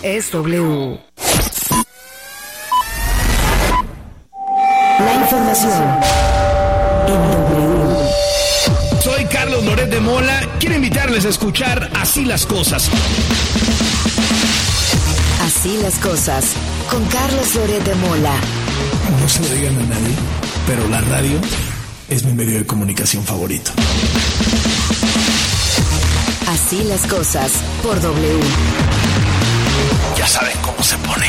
es W. La información en W. Soy Carlos Loret de Mola. Quiero invitarles a escuchar Así las Cosas. Así las cosas, con Carlos Loret de Mola. No se lo digan a nadie, pero la radio es mi medio de comunicación favorito. Así las cosas, por W. Ya saben cómo se pone.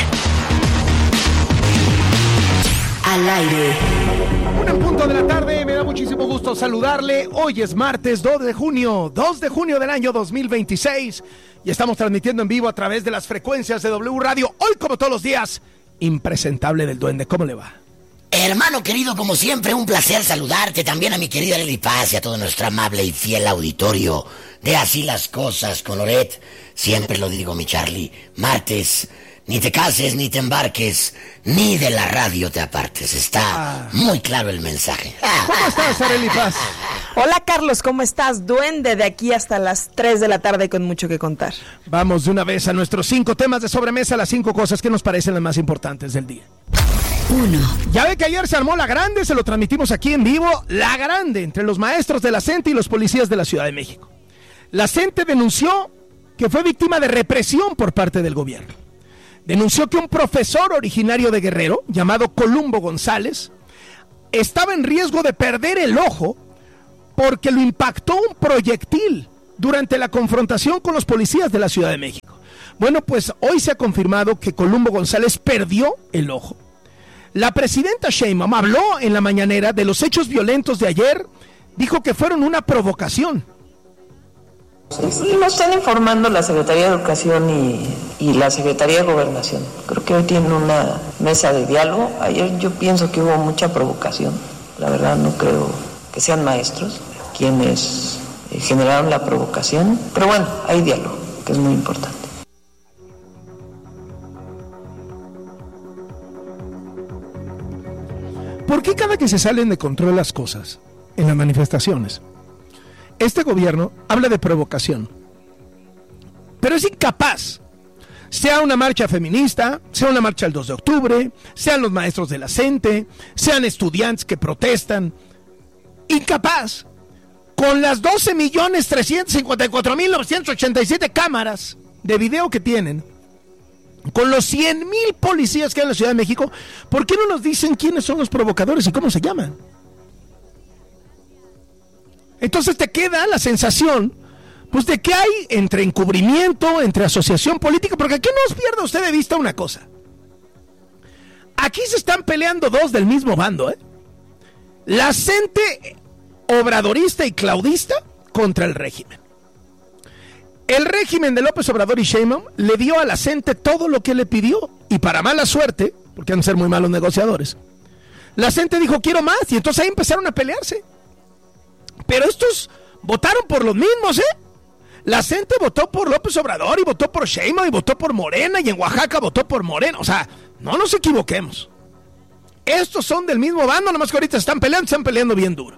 Al aire. 1:00 p.m, me da muchísimo gusto saludarle. Hoy es martes 2 de junio del año 2026 y estamos transmitiendo en vivo a través de las frecuencias de W Radio. Hoy, como todos los días, Impresentable del Duende. ¿Cómo le va? Hermano querido, como siempre, un placer saludarte. También a mi querida Lely Paz y a todo nuestro amable y fiel auditorio de Así las Cosas con Loret. Siempre lo digo, mi Charlie, martes, ni te cases, ni te embarques, ni de la radio te apartes. Está muy claro el mensaje. ¿Cómo estás, Lely Paz? Hola, Carlos, ¿cómo estás? Duende, de aquí hasta las 3 de la tarde con mucho que contar. Vamos de una vez a nuestros 5 temas de sobremesa, las 5 cosas que nos parecen las más importantes del día. 1. Ya ve que ayer se armó la grande, se lo transmitimos aquí en vivo, la grande, entre los maestros de la CENTE y los policías de la Ciudad de México. La CENTE denunció que fue víctima de represión por parte del gobierno. Denunció que un profesor originario de Guerrero, llamado Columbo González, estaba en riesgo de perder el ojo porque lo impactó un proyectil durante la confrontación con los policías de la Ciudad de México. Bueno, pues hoy se ha confirmado que Columbo González perdió el ojo. La presidenta Sheinbaum habló en la mañanera de los hechos violentos de ayer, dijo que fueron una provocación. Sí, nos están informando la Secretaría de Educación y la Secretaría de Gobernación. Creo que hoy tienen una mesa de diálogo. Ayer yo pienso que hubo mucha provocación. La verdad no creo que sean maestros quienes generaron la provocación. Pero bueno, hay diálogo, que es muy importante. ¿Por qué cada que se salen de control las cosas en las manifestaciones, este gobierno habla de provocación, pero es incapaz? Sea una marcha feminista, sea una marcha el 2 de octubre, sean los maestros de la CENTE, sean estudiantes que protestan, incapaz, con las 12.354.987 cámaras de video que tienen, con los 100,000 policías que hay en la Ciudad de México, ¿por qué no nos dicen quiénes son los provocadores y cómo se llaman? Entonces te queda la sensación, pues, de que hay entre encubrimiento, entre asociación política, porque aquí no os pierda usted de vista una cosa. Aquí se están peleando dos del mismo bando, ¿eh? La CENTE obradorista y claudista contra el régimen. El régimen de López Obrador y Sheinbaum le dio a la CENTE todo lo que le pidió, y para mala suerte, porque han de ser muy malos negociadores, la CENTE dijo quiero más, y entonces ahí empezaron a pelearse. Pero estos votaron por los mismos, ¿eh? La CENTE votó por López Obrador y votó por Sheinbaum y votó por Morena, y en Oaxaca votó por Morena. O sea, no nos equivoquemos. Estos son del mismo bando, nomás que ahorita están peleando bien duro.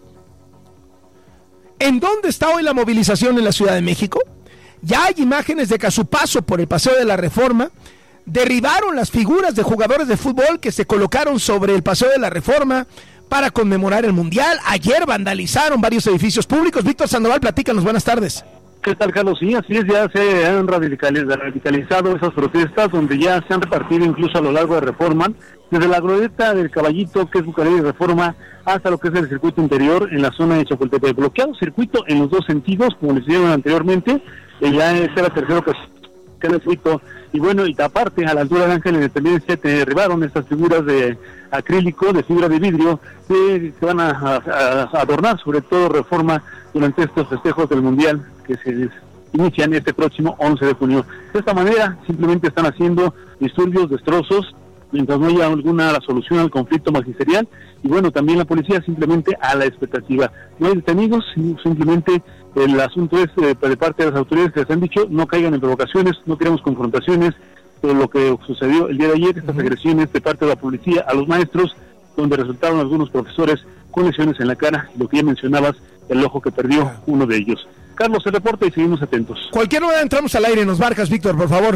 ¿En dónde está hoy la movilización en la Ciudad de México? Ya hay imágenes de que a su paso por el Paseo de la Reforma derribaron las figuras de jugadores de fútbol que se colocaron sobre el Paseo de la Reforma para conmemorar el Mundial. Ayer vandalizaron varios edificios públicos. Víctor Sandoval, platícanos, buenas tardes. ¿Qué tal, Carlos? Sí, así es, ya se han radicalizado esas protestas, donde ya se han repartido incluso a lo largo de Reforma, desde la glorieta del Caballito, que es Bucareli Reforma, hasta lo que es el circuito interior en la zona de Chapultepec. Bloqueado circuito en los dos sentidos, como les dijeron anteriormente, ya es la tercera ocasión que el circuito. Y bueno, y aparte, a la altura de Ángel de Independencia, te derribaron estas figuras de acrílico, de fibra de vidrio, que se van a adornar, sobre todo Reforma, durante estos festejos del Mundial que se inician este próximo 11 de junio. De esta manera, simplemente están haciendo disturbios, destrozos, mientras no haya alguna solución al conflicto magisterial. Y bueno, también la policía simplemente a la expectativa. No hay detenidos, simplemente el asunto es de parte de las autoridades que les han dicho no caigan en provocaciones, no queremos confrontaciones. Pero lo que sucedió el día de ayer, estas agresiones de parte de la policía a los maestros, donde resultaron algunos profesores con lesiones en la cara, lo que ya mencionabas, el ojo que perdió uno de ellos. Carlos, se reporta y seguimos atentos. Cualquier novedad entramos al aire, nos marcas, Víctor, por favor.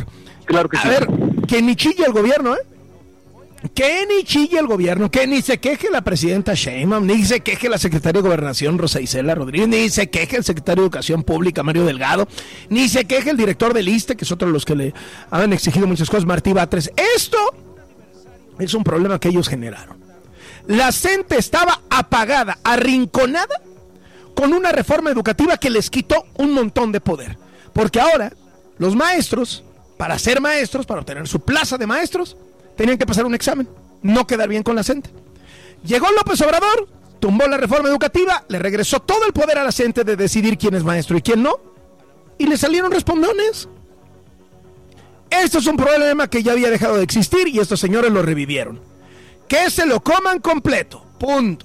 Claro que A sí. ver, que ni chille el gobierno, ¿eh? Que ni chille el gobierno, que ni se queje la presidenta Sheinbaum, ni se queje la secretaria de Gobernación Rosa Isela Rodríguez, ni se queje el secretario de Educación Pública Mario Delgado, ni se queje el director del ISSSTE, que es otro de los que le han exigido muchas cosas, Martí Batres. Esto es un problema que ellos generaron. La CENTE estaba apagada, arrinconada, con una reforma educativa que les quitó un montón de poder. Porque ahora los maestros, para ser maestros, para obtener su plaza de maestros, tenían que pasar un examen, no quedar bien con la CENTE. Llegó López Obrador, tumbó la reforma educativa, le regresó todo el poder a la CENTE de decidir quién es maestro y quién no, y le salieron respondones. Esto es un problema que ya había dejado de existir y estos señores lo revivieron. Que se lo coman completo, punto.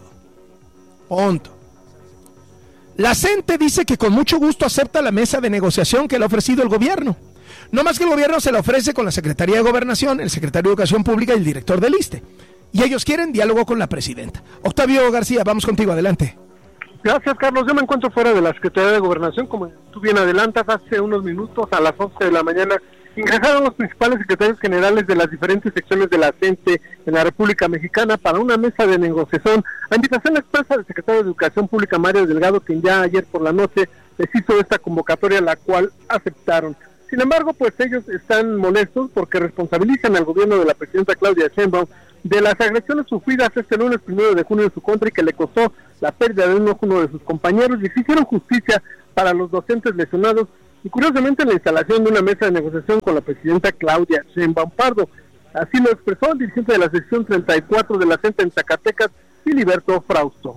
La CENTE dice que con mucho gusto acepta la mesa de negociación que le ha ofrecido el gobierno. No más que el gobierno se la ofrece con la Secretaría de Gobernación, el secretario de Educación Pública y el director del ISSSTE. Y ellos quieren diálogo con la presidenta. Octavio García, vamos contigo, adelante. Gracias, Carlos. Yo me encuentro fuera de la Secretaría de Gobernación, como tú bien adelantas, hace unos minutos, a las 11 de la mañana, ingresaron los principales secretarios generales de las diferentes secciones de la CENTE en la República Mexicana para una mesa de negociación, a invitación expresa del secretario de Educación Pública, Mario Delgado, quien ya ayer por la noche les hizo esta convocatoria, la cual aceptaron. Sin embargo, pues ellos están molestos porque responsabilizan al gobierno de la presidenta Claudia Sheinbaum de las agresiones sufridas este lunes 1 de junio en su contra y que le costó la pérdida de uno de sus compañeros, y exigieron justicia para los docentes lesionados y curiosamente la instalación de una mesa de negociación con la presidenta Claudia Sheinbaum Pardo. Así lo expresó el dirigente de la sección 34 de la CENTE en Zacatecas, Filiberto Frausto.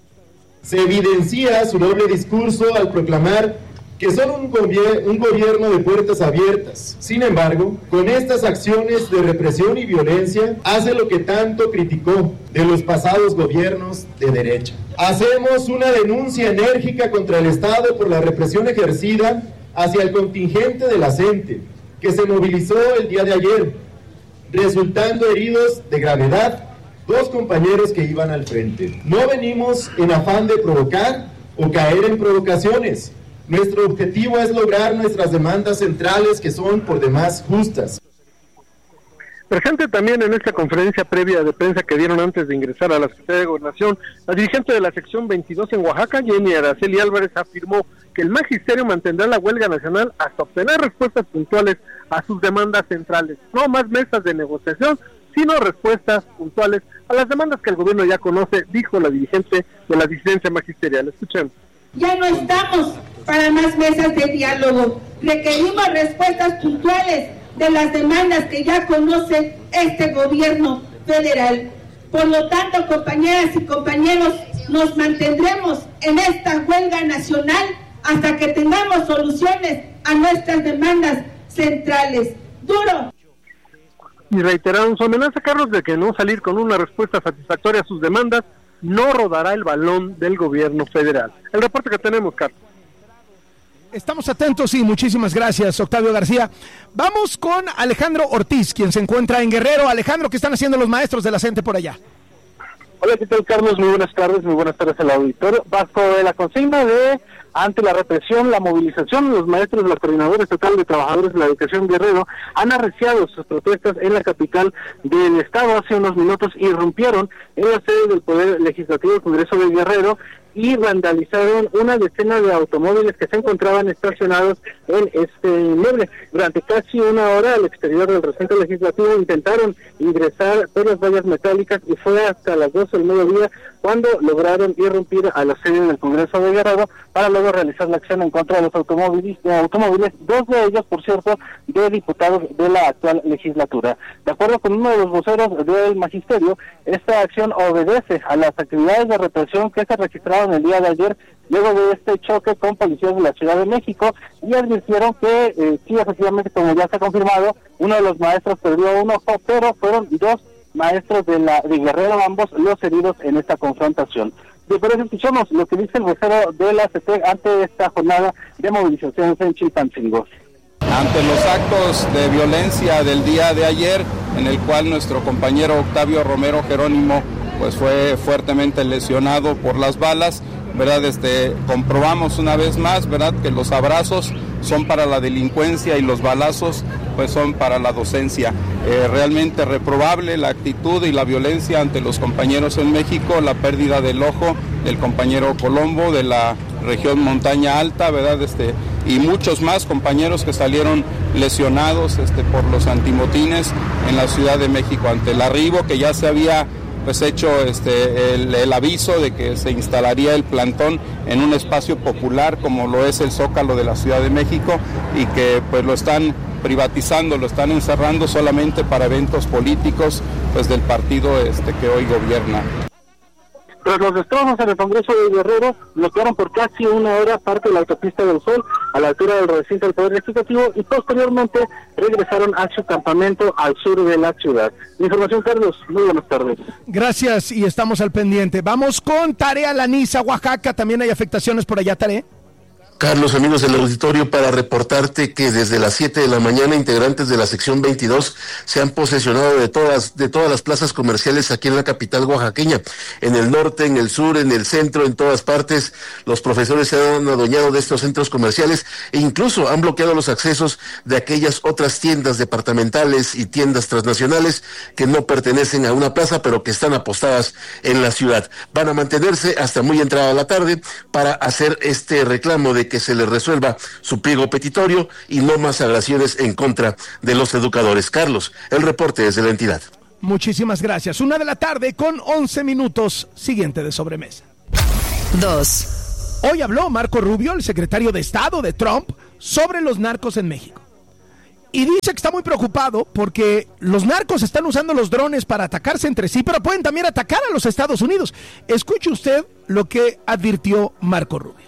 Se evidencia su doble discurso al proclamar que son un gobierno de puertas abiertas. Sin embargo, con estas acciones de represión y violencia, hace lo que tanto criticó de los pasados gobiernos de derecha. Hacemos una denuncia enérgica contra el Estado por la represión ejercida hacia el contingente de la CENTE, que se movilizó el día de ayer, resultando heridos de gravedad 2 compañeros que iban al frente. No venimos en afán de provocar o caer en provocaciones. Nuestro objetivo es lograr nuestras demandas centrales, que son por demás justas. Presente también en esta conferencia previa de prensa que dieron antes de ingresar a la Secretaría de Gobernación, la dirigente de la sección 22 en Oaxaca, Jenny Araceli Álvarez, afirmó que el magisterio mantendrá la huelga nacional hasta obtener respuestas puntuales a sus demandas centrales. No más mesas de negociación, sino respuestas puntuales a las demandas que el gobierno ya conoce, dijo la dirigente de la disidencia magisterial. Escuchemos. Ya no estamos para más mesas de diálogo. Requerimos respuestas puntuales de las demandas que ya conoce este gobierno federal. Por lo tanto, compañeras y compañeros, nos mantendremos en esta huelga nacional hasta que tengamos soluciones a nuestras demandas centrales. ¡Duro! Y reiteraron su amenaza, Carlos, de que no salir con una respuesta satisfactoria a sus demandas no rodará el balón del gobierno federal. El reporte que tenemos, Carlos. Estamos atentos y muchísimas gracias, Octavio García. Vamos con Alejandro Ortiz, quien se encuentra en Guerrero. Alejandro, ¿qué están haciendo los maestros de la CENTE por allá? Hola, ¿qué tal, Carlos? Muy buenas tardes al auditorio. Bajo la consigna de ante la represión, la movilización, los maestros de la Coordinadora Estatal de Trabajadores de la Educación Guerrero han arreciado sus protestas en la capital del estado. Hace unos minutos irrumpieron en la sede del Poder Legislativo del Congreso de Guerrero y vandalizaron una decena de automóviles que se encontraban estacionados en este inmueble. Durante casi una hora al exterior del recinto legislativo intentaron ingresar por las vallas metálicas y fue hasta las 12 del mediodía cuando lograron irrumpir a la sede del Congreso de Guerrero para luego realizar la acción en contra de los automóviles, 2 de ellos, por cierto, de diputados de la actual legislatura. De acuerdo con uno de los voceros del magisterio, esta acción obedece a las actividades de represión que se registraron el día de ayer luego de este choque con policías de la Ciudad de México, y advirtieron que sí, efectivamente, como ya se ha confirmado, uno de los maestros perdió un ojo, pero fueron 2 maestros de Guerrero, ambos los heridos en esta confrontación. Por eso escuchamos lo que dice el vocero de la CETEC ante esta jornada de movilizaciones en Chilpancingo. Ante los actos de violencia del día de ayer, en el cual nuestro compañero Octavio Romero Jerónimo pues fue fuertemente lesionado por las balas, ¿verdad? Comprobamos una vez más, ¿verdad?, que los abrazos son para la delincuencia y los balazos pues son para la docencia. Realmente reprobable la actitud y la violencia ante los compañeros en México, la pérdida del ojo del compañero Colombo de la región Montaña Alta, ¿verdad? Y muchos más compañeros que salieron lesionados por los antimotines en la Ciudad de México, ante el arribo que ya se había pues hecho el aviso de que se instalaría el plantón en un espacio popular como lo es el Zócalo de la Ciudad de México, y que pues lo están privatizando, lo están encerrando solamente para eventos políticos pues del partido que hoy gobierna. Tras los destrozos en el Congreso de Guerrero, bloquearon por casi una hora parte de la autopista del Sol a la altura del recinto del Poder Legislativo y posteriormente regresaron a su campamento al sur de la ciudad. Información, Carlos. Muy buenas tardes. Gracias, y estamos al pendiente. Vamos con Tarea Laniza, Oaxaca. También hay afectaciones por allá, Tarea. Carlos, amigos del auditorio, para reportarte que desde las 7 de la mañana integrantes de la sección 22 se han posesionado de todas las plazas comerciales aquí en la capital oaxaqueña, en el norte, en el sur, en el centro, en todas partes. Los profesores se han adueñado de estos centros comerciales e incluso han bloqueado los accesos de aquellas otras tiendas departamentales y tiendas transnacionales que no pertenecen a una plaza, pero que están apostadas en la ciudad. Van a mantenerse hasta muy entrada la tarde para hacer este reclamo de que se les resuelva su pliego petitorio y no más agresiones en contra de los educadores. Carlos, el reporte desde la entidad. Muchísimas gracias. 1:00 p.m. con 11 minutos. Siguiente de sobremesa. 2. Hoy habló Marco Rubio, el secretario de Estado de Trump, sobre los narcos en México. Y dice que está muy preocupado porque los narcos están usando los drones para atacarse entre sí, pero pueden también atacar a los Estados Unidos. Escuche usted lo que advirtió Marco Rubio.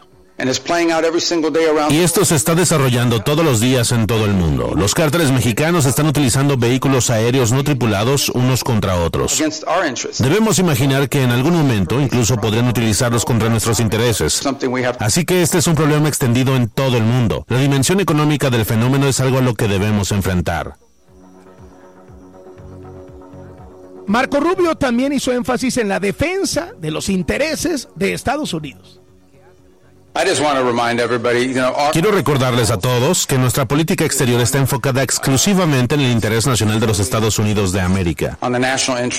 Y esto se está desarrollando todos los días en todo el mundo. Los cárteles mexicanos están utilizando vehículos aéreos no tripulados unos contra otros. Debemos imaginar que en algún momento incluso podrían utilizarlos contra nuestros intereses. Así que este es un problema extendido en todo el mundo. La dimensión económica del fenómeno es algo a lo que debemos enfrentar. Marco Rubio también hizo énfasis en la defensa de los intereses de Estados Unidos. Quiero recordarles a todos que nuestra política exterior está enfocada exclusivamente en el interés nacional de los Estados Unidos de América. En la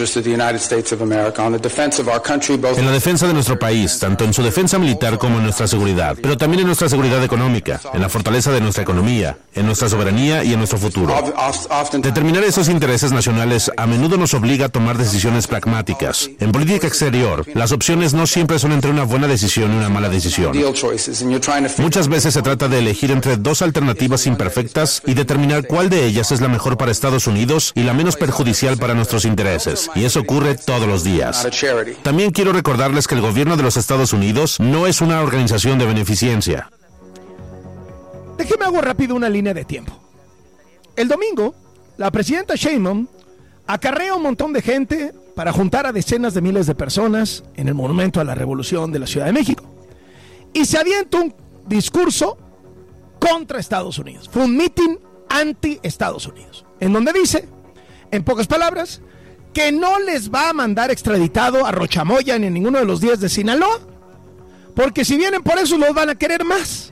defensa de nuestro país, tanto en su defensa militar como en nuestra seguridad, pero también en nuestra seguridad económica, en la fortaleza de nuestra economía, en nuestra soberanía y en nuestro futuro. Determinar esos intereses nacionales a menudo nos obliga a tomar decisiones pragmáticas. En política exterior, las opciones no siempre son entre una buena decisión y una mala decisión. Muchas veces se trata de elegir entre dos alternativas imperfectas y determinar cuál de ellas es la mejor para Estados Unidos y la menos perjudicial para nuestros intereses. Y eso ocurre todos los días. También quiero recordarles que el gobierno de los Estados Unidos no es una organización de beneficencia. Déjeme hago rápido una línea de tiempo. El domingo, la presidenta Sheinbaum acarrea un montón de gente para juntar a decenas de miles de personas en el Monumento a la Revolución de la Ciudad de México. Y se avienta un discurso contra Estados Unidos. Fue un mitin anti-Estados Unidos, en donde dice, en pocas palabras, que no les va a mandar extraditado a Rochamoya ni a ninguno de los 10 de Sinaloa, porque si vienen por eso los van a querer más.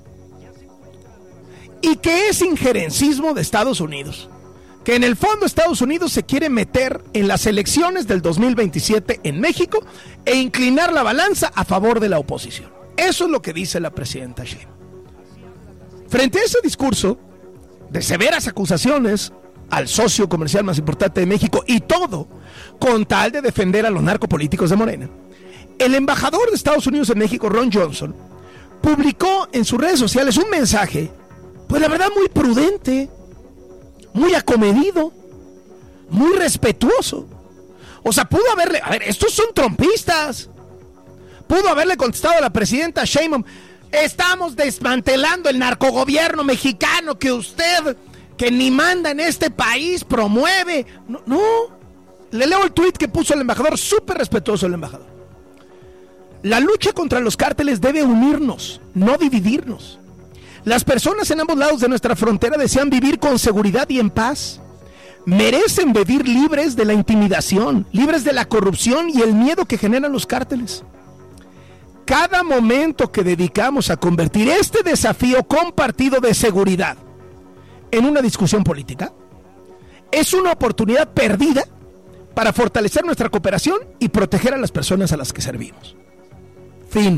Y que es injerencismo de Estados Unidos, que en el fondo Estados Unidos se quiere meter en las elecciones del 2027 en México e inclinar la balanza a favor de la oposición. Eso es lo que dice la presidenta Sheinbaum. Frente a ese discurso de severas acusaciones al socio comercial más importante de México y todo con tal de defender a los narcopolíticos de Morena, el embajador de Estados Unidos en México, Ron Johnson, publicó en sus redes sociales un mensaje, pues la verdad muy prudente, muy acomedido, muy respetuoso. O sea, pudo haberle, estos son trompistas. Pudo haberle contestado a la presidenta Sheinbaum, estamos desmantelando el narcogobierno mexicano que usted, que ni manda en este país, promueve. No. Le leo el tuit que puso el embajador, súper respetuoso el embajador. La lucha contra los cárteles debe unirnos, no dividirnos. Las personas en ambos lados de nuestra frontera desean vivir con seguridad y en paz. Merecen vivir libres de la intimidación, libres de la corrupción y el miedo que generan los cárteles. cada momento que dedicamos a convertir este desafío compartido de seguridad en una discusión política es una oportunidad perdida para fortalecer nuestra cooperación y proteger a las personas a las que servimos. Fin.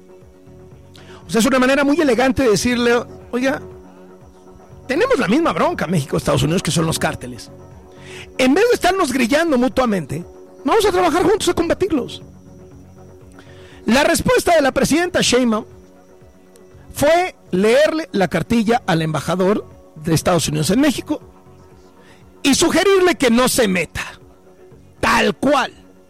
O sea, es una manera muy elegante de decirle, oiga, tenemos la misma bronca México, Estados Unidos, que son los cárteles. En vez de estarnos grillando mutuamente, vamos a trabajar juntos a combatirlos. La respuesta de la presidenta Sheinbaum fue leerle la cartilla al embajador de Estados Unidos en México y sugerirle que no se meta. Tal cual.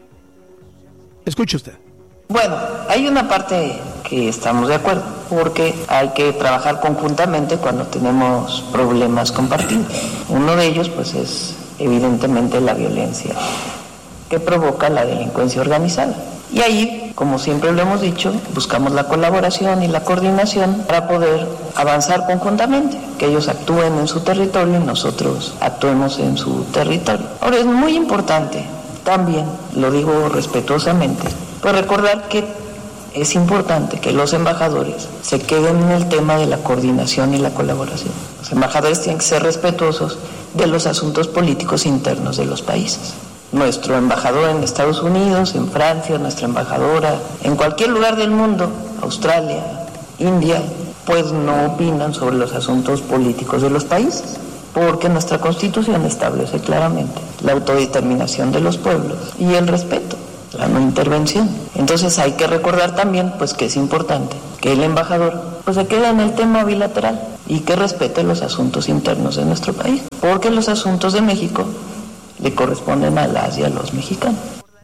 Escuche usted. Bueno, hay una parte que estamos de acuerdo, porque hay que trabajar conjuntamente cuando tenemos problemas compartidos. Uno de ellos, pues, es evidentemente la violencia que provoca la delincuencia organizada. Y ahí, como siempre lo hemos dicho, buscamos la colaboración y la coordinación para poder avanzar conjuntamente, que ellos actúen en su territorio y nosotros actuemos en su territorio. Ahora, es muy importante también, lo digo respetuosamente, pues recordar que es importante que los embajadores se queden en el tema de la coordinación y la colaboración. Los embajadores tienen que ser respetuosos de los asuntos políticos internos de los países. Nuestro embajador en Estados Unidos, en Francia, nuestra embajadora, en cualquier lugar del mundo, Australia, India, pues no opinan sobre los asuntos políticos de los países, porque nuestra Constitución establece claramente la autodeterminación de los pueblos y el respeto, la no intervención. Entonces hay que recordar también, pues, que es importante que el embajador, pues, se quede en el tema bilateral y que respete los asuntos internos de nuestro país, porque los asuntos de México le corresponden a las y a los mexicanos.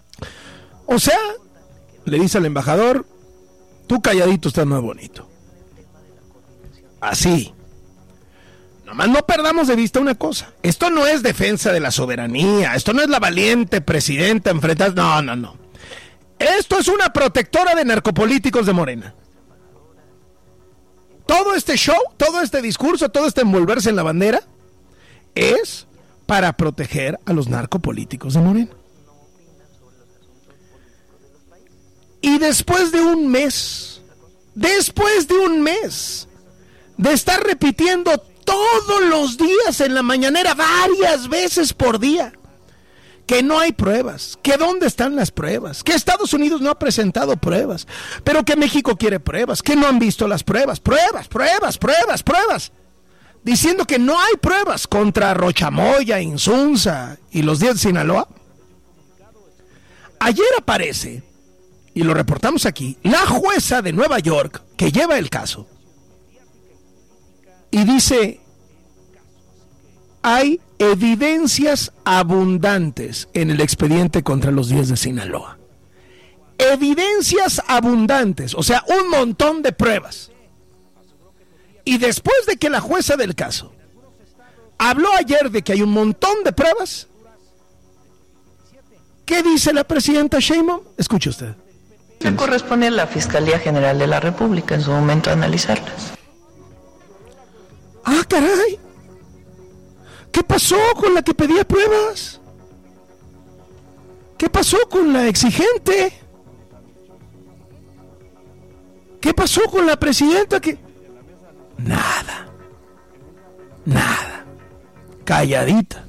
O sea, le dice al embajador, tú calladito estás más bonito. Así. Nomás no perdamos de vista una cosa. Esto no es defensa de la soberanía. Esto no es la valiente presidenta enfrentada. No. Esto es una protectora de narcopolíticos de Morena. Todo este show, todo este discurso, todo este envolverse en la bandera es para proteger a los narcopolíticos de Morena. Y después de un mes de estar repitiendo todos los días en la mañanera, varias veces por día, que no hay pruebas, que dónde están las pruebas, que Estados Unidos no ha presentado pruebas, pero que México quiere pruebas, que no han visto las pruebas, diciendo que no hay pruebas contra Rochamoya, Insunza y los 10 de Sinaloa. Ayer aparece, y lo reportamos aquí, la jueza de Nueva York que lleva el caso y dice: hay evidencias abundantes en el expediente contra los 10 de Sinaloa. Evidencias abundantes, o sea, un montón de pruebas. Y después de que la jueza del caso habló ayer de que hay un montón de pruebas, ¿qué dice la presidenta Sheinbaum? Escuche usted. Le corresponde a la Fiscalía General de la República en su momento analizarlas. ¡Ah, caray! ¿Qué pasó con la que pedía pruebas? ¿Qué pasó con la exigente? ¿Qué pasó con la presidenta que...? Nada. Calladita.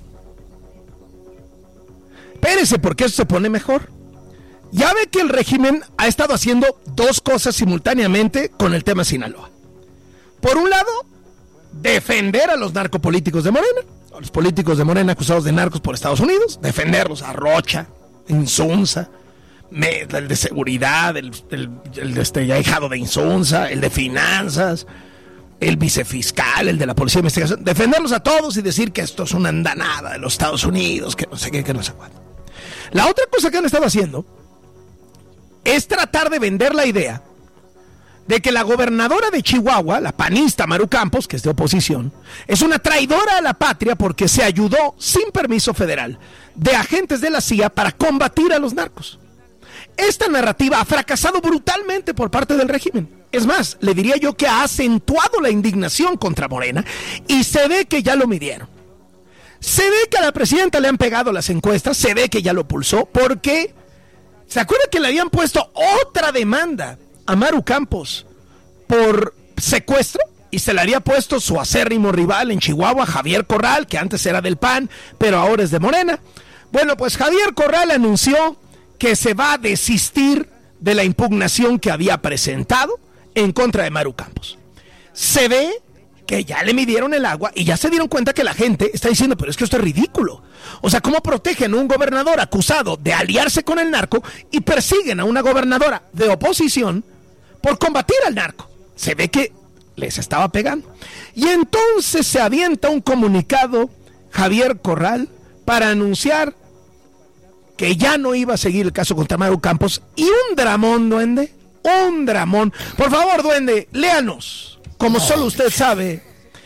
Espérese, porque eso se pone mejor. Ya ve que el régimen ha estado haciendo dos cosas simultáneamente con el tema Sinaloa. Por un lado, defender a los narcopolíticos de Morena, a los políticos de Morena acusados de narcos por Estados Unidos, defenderlos a Rocha, Insunza, el de seguridad, el ahijado de Insunza, el de finanzas, el vicefiscal, el de la policía de investigación, defenderlos a todos y decir que esto es una andanada de los Estados Unidos, que no sé qué, que no sé cuánto. La otra cosa que han estado haciendo es tratar de vender la idea de que la gobernadora de Chihuahua, la panista Maru Campos, que es de oposición, es una traidora a la patria porque se ayudó sin permiso federal de agentes de la CIA para combatir a los narcos. Esta narrativa ha fracasado brutalmente por parte del régimen. Es más, le diría yo que ha acentuado la indignación contra Morena y se ve que ya lo midieron. Se ve que a la presidenta le han pegado las encuestas, se ve que ya lo pulsó, porque ¿se acuerda que le habían puesto otra demanda a Maru Campos por secuestro y se le había puesto su acérrimo rival en Chihuahua, Javier Corral, que antes era del PAN, pero ahora es de Morena. Bueno, pues Javier Corral anunció que se va a desistir de la impugnación que había presentado en contra de Maru Campos. Se ve que ya le midieron el agua y ya se dieron cuenta que la gente está diciendo, pero es que esto es ridículo. O sea, ¿cómo protegen a un gobernador acusado de aliarse con el narco y persiguen a una gobernadora de oposición por combatir al narco? Se ve que les estaba pegando. Y entonces se avienta un comunicado Javier Corral para anunciar que ya no iba a seguir el caso contra Maru Campos. Y un dramón, duende, un dramón. Por favor, duende, léanos, como solo usted sabe,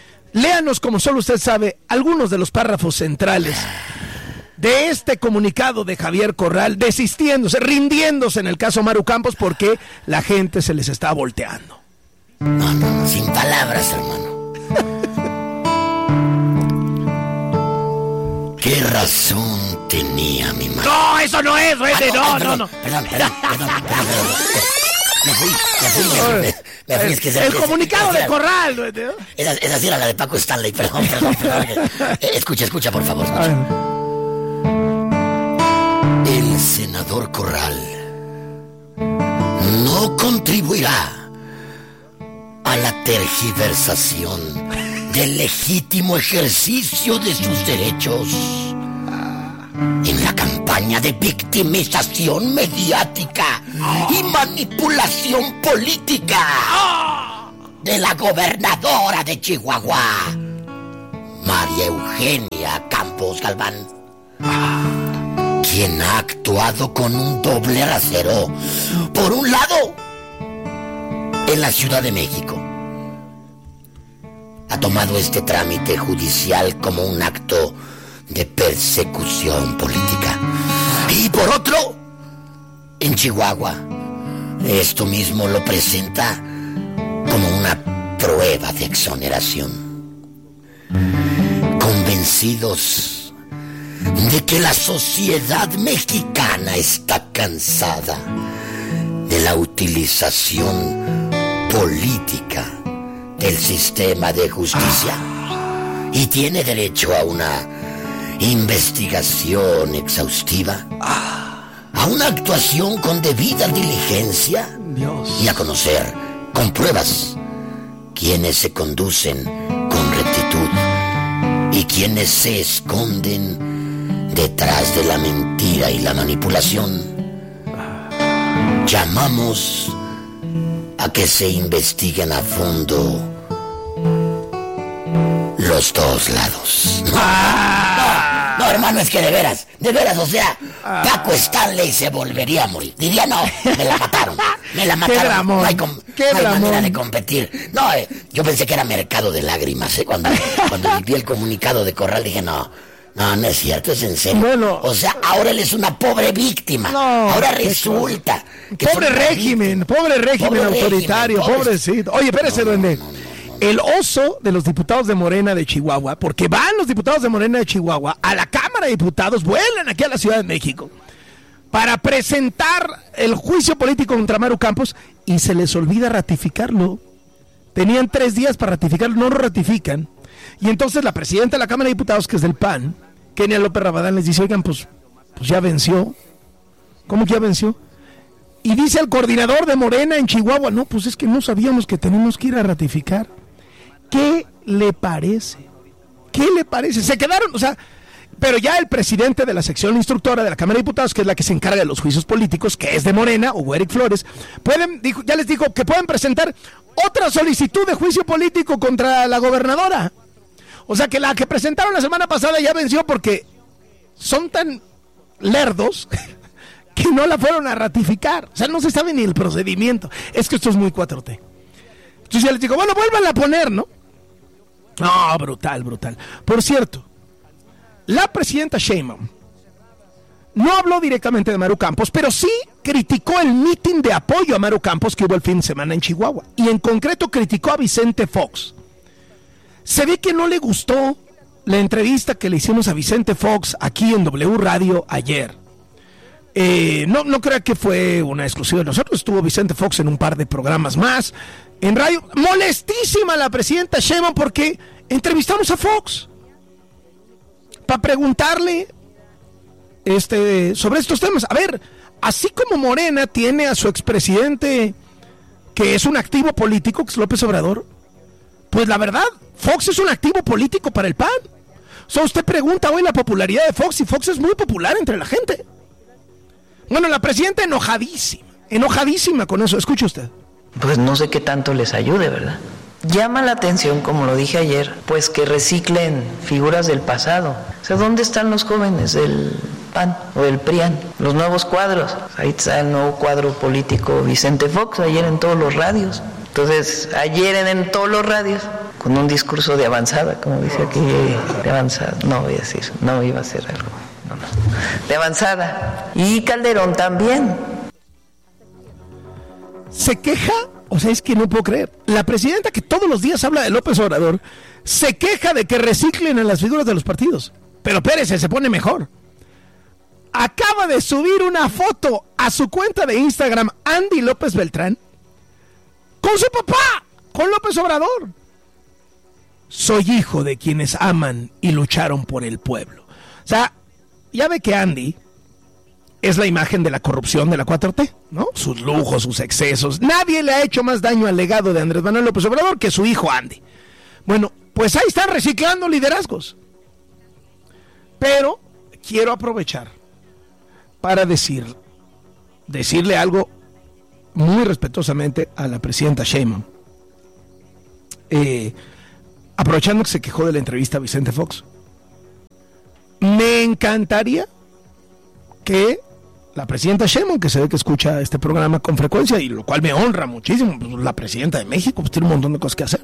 algunos de los párrafos centrales de este comunicado de Javier Corral, desistiéndose, rindiéndose en el caso Maru Campos porque la gente se les está volteando. No, sin palabras, hermano. ¿Qué razón tenía mi madre? No, eso no es, duende, no. Perdón. Me fui. Es que el comunicado de Corral, duende. Esa sí era la de Paco Stanley, perdón. Escucha, por favor. El senador Corral no contribuirá a la tergiversación del legítimo ejercicio de sus derechos en la campaña de victimización mediática y manipulación política de la gobernadora de Chihuahua, María Eugenia Campos Galván, quien ha actuado con un doble rasero. Por un lado, en la Ciudad de México, ha tomado este trámite judicial como un acto de persecución política. Y por otro, en Chihuahua, esto mismo lo presenta como una prueba de exoneración. Convencidos de que la sociedad mexicana está cansada de la utilización política del sistema de justicia y tiene derecho a una investigación exhaustiva, a una actuación con debida diligencia y a conocer con pruebas quienes se conducen con rectitud y quienes se esconden detrás de la mentira y la manipulación. Llamamos a que se investiguen a fondo los dos lados. No, hermano, es que de veras, o sea, Paco Stanley se volvería a morir. Diría, no, me la mataron. No hay manera de competir. No, yo pensé que era mercado de lágrimas, Cuando vi el comunicado de Corral dije, no es cierto, es en serio. Bueno, o sea, ahora él es una pobre víctima. Ahora resulta que pobre régimen autoritario, pobrecito. Oye, espérese, duende. El oso de los diputados de Morena de Chihuahua, porque van los diputados de Morena de Chihuahua a la Cámara de Diputados, vuelan aquí a la Ciudad de México para presentar el juicio político contra Maru Campos y se les olvida ratificarlo. Tenían 3 días para ratificarlo, no lo ratifican. Y entonces la presidenta de la Cámara de Diputados, que es del PAN, Kenia López Rabadán, les dice, oigan, pues ya venció. ¿Cómo que ya venció? Y dice al coordinador de Morena en Chihuahua, no, pues es que no sabíamos que tenemos que ir a ratificar. ¿Qué le parece? Se quedaron, o sea, pero ya el presidente de la sección instructora de la Cámara de Diputados, que es la que se encarga de los juicios políticos, que es de Morena, Hugo Eric Flores, ya les dijo que pueden presentar otra solicitud de juicio político contra la gobernadora. O sea, que la que presentaron la semana pasada ya venció porque son tan lerdos que no la fueron a ratificar. O sea, no se sabe ni el procedimiento. Es que esto es muy 4T. Entonces ya les digo, bueno, vuélvanla a poner, ¿no? No, brutal. Por cierto, la presidenta Sheinbaum no habló directamente de Maru Campos, pero sí criticó el mitin de apoyo a Maru Campos que hubo el fin de semana en Chihuahua. Y en concreto criticó a Vicente Fox. Se ve que no le gustó la entrevista que le hicimos a Vicente Fox aquí en W Radio ayer. No crea que fue una exclusiva de nosotros. Estuvo Vicente Fox en un par de programas más en radio. Molestísima la presidenta Sheinbaum porque entrevistamos a Fox para preguntarle sobre estos temas. A ver, así como Morena tiene a su expresidente que es un activo político, que es López Obrador, pues la verdad, Fox es un activo político para el PAN. O sea, usted pregunta hoy la popularidad de Fox y Fox es muy popular entre la gente. Bueno, la presidenta enojadísima con eso. Escuche usted. Pues no sé qué tanto les ayude, ¿verdad? Llama la atención, como lo dije ayer, pues que reciclen figuras del pasado. O sea, ¿dónde están los jóvenes del PAN o del PRIAN? Los nuevos cuadros. Ahí está el nuevo cuadro político Vicente Fox, ayer en todos los radios. Entonces, ayer en todos los radios, con un discurso de avanzada, como dice aquí, de avanzada. No voy a decir, no iba a ser algo. No. De avanzada. Y Calderón también. Se queja, o sea, es que no puedo creer. La presidenta que todos los días habla de López Obrador, se queja de que reciclen a las figuras de los partidos. Pero espérese, se pone mejor. Acaba de subir una foto a su cuenta de Instagram, Andy López Beltrán, con su papá, con López Obrador. Soy hijo de quienes aman y lucharon por el pueblo. O sea, ya ve que Andy es la imagen de la corrupción de la 4T, ¿no? Sus lujos, sus excesos. Nadie le ha hecho más daño al legado de Andrés Manuel López Obrador que su hijo Andy. Bueno, pues ahí están reciclando liderazgos. Pero quiero aprovechar para decirle algo muy respetuosamente a la presidenta Sheinbaum. Aprovechando que se quejó de la entrevista a Vicente Fox, me encantaría que la presidenta Sheinbaum, que se ve que escucha este programa con frecuencia, y lo cual me honra muchísimo, pues la presidenta de México pues tiene un montón de cosas que hacer.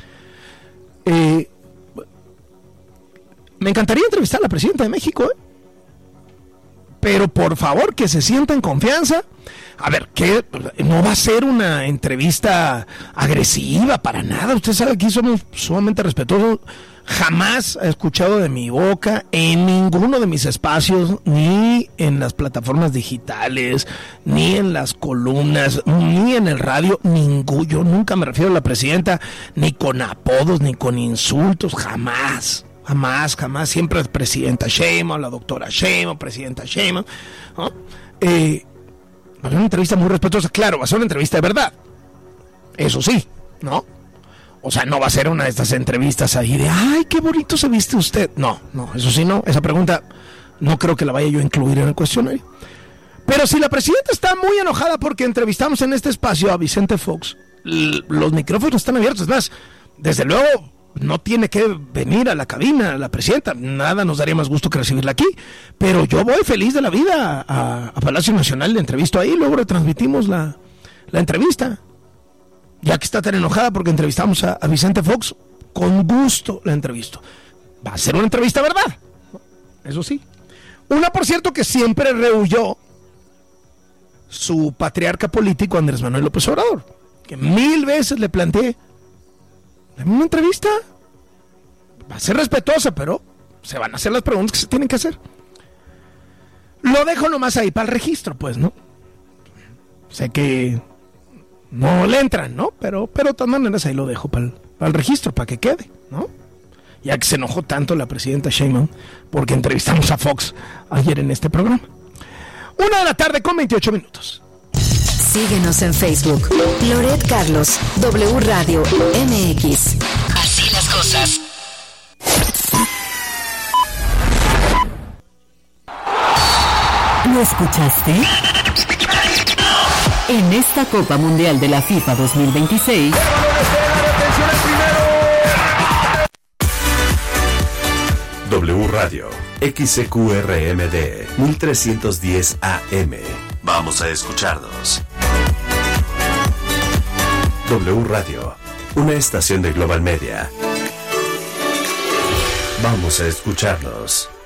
Me encantaría entrevistar a la presidenta de México, pero por favor que se sienta en confianza. A ver, que no va a ser una entrevista agresiva para nada. Usted sabe que aquí somos sumamente respetuosos. Jamás he escuchado de mi boca en ninguno de mis espacios, ni en las plataformas digitales, ni en las columnas, ni en el radio, yo nunca me refiero a la presidenta ni con apodos, ni con insultos, jamás. Jamás, siempre es presidenta Sheinbaum, la doctora Sheinbaum, presidenta Sheinbaum, ¿no? Va a ser una entrevista muy respetuosa, claro, va a ser una entrevista de verdad, eso sí, ¿no? O sea, no va a ser una de estas entrevistas ahí de, ay, qué bonito se viste usted. No, eso sí no, esa pregunta no creo que la vaya yo a incluir en el cuestionario. Pero si la presidenta está muy enojada porque entrevistamos en este espacio a Vicente Fox, los micrófonos están abiertos, es más, desde luego no tiene que venir a la cabina la presidenta, nada nos daría más gusto que recibirla aquí, pero yo voy feliz de la vida a Palacio Nacional, le entrevisto ahí, luego retransmitimos la entrevista. Ya que está tan enojada porque entrevistamos a Vicente Fox, con gusto la entrevisto. Va a ser una entrevista, ¿verdad? Eso sí. Una, por cierto, que siempre rehuyó su patriarca político Andrés Manuel López Obrador, que 1000 veces le planteé, dame una entrevista. Va a ser respetuosa, pero se van a hacer las preguntas que se tienen que hacer. Lo dejo nomás ahí para el registro, pues, ¿no? Sé que no le entran, ¿no? Pero de todas maneras ahí lo dejo para el registro, para que quede, ¿no? Ya que se enojó tanto la presidenta Sheinbaum porque entrevistamos a Fox ayer en este programa. 1:28 p.m. Síguenos en Facebook. Loret Carlos, W Radio MX. Así las cosas. ¿Lo escuchaste? En esta Copa Mundial de la FIFA 2026... W Radio, XCQRMD, 1310 AM. Vamos a escucharnos. W Radio, una estación de Global Media. Vamos a escucharnos.